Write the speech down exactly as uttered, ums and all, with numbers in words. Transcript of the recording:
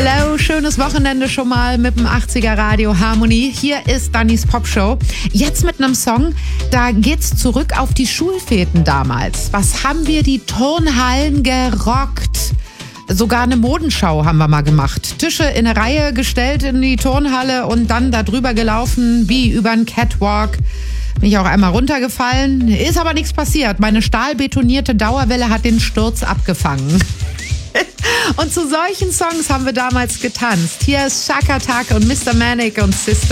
Hallo, schönes Wochenende schon mal mit dem achtziger Radio Harmonie. Hier ist Dannys Popshow. Jetzt mit einem Song, da geht's zurück auf die Schulfeten damals. Was haben wir die Turnhallen gerockt? Sogar eine Modenschau haben wir mal gemacht. Tische in eine Reihe gestellt in die Turnhalle und dann da drüber gelaufen wie über einen Catwalk. Bin ich auch einmal runtergefallen. Ist aber nichts passiert. Meine stahlbetonierte Dauerwelle hat den Sturz abgefangen. Und zu solchen Songs haben wir damals getanzt. Hier ist Chaka Tak und Mister Manic und Sister.